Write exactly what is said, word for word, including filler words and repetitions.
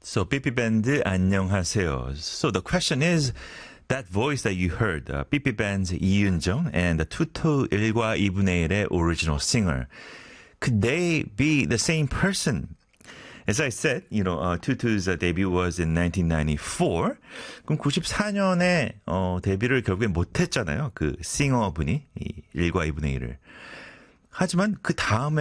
So, 삐삐 밴드 안녕하세요. So the question is, that voice that you heard, uh, 삐삐 band's 이윤정 and the 투투 일과 이분의 일의 original singer, could they be the same person? As I said, you know, uh, 투투's uh, debut was in nineteen ninety-four. 그럼 구십사 년에 어, 데뷔를 결국에 못했잖아요. 그 싱어분이 이 일과 이분의 일을. 하지만 그 다음에